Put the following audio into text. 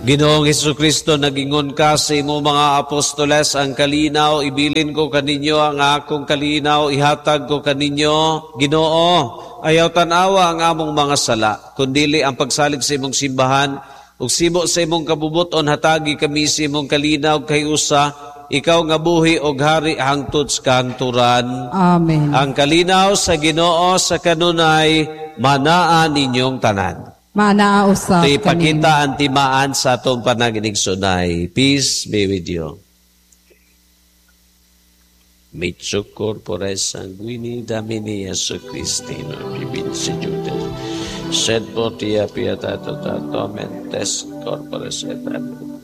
Ginoong Hesukristo, nagingon ka sa imo mga apostoles, ang kalinaw, ibilin ko kaninyo ang akong kalinaw, ihatag ko kaninyo. Ginoo, ayaw tanawa ang among mga sala, kundili ang pagsalig sa imong simbahan, ug sibo sa imong kabubuton, hatagi kami sa imong kalinaw kay usa, ikaw nga buhi og hari hangtod sa kahangturan. Amen. Ang kalinaw sa Ginoo sa kanunay, manaa ninyong tanan. Manaausap Ito ipakita ang timaan sa atong panaginigsunay. Peace be with you. Mitsu corpore sanguini Domini Jesu Christi, Bibinci Judas, sed potia pietato tato mentes corpore setan.